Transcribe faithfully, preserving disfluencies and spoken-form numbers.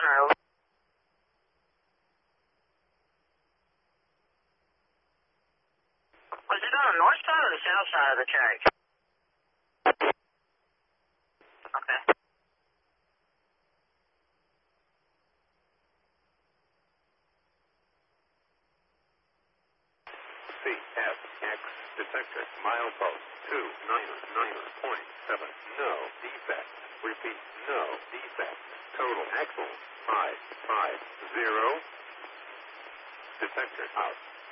owner. Over. Was it on the north side or the south side of the track? Okay. C F X detected milepost two nine nine point seven. No defect. Repeat, no defect. Total axle five five zero. Detector out.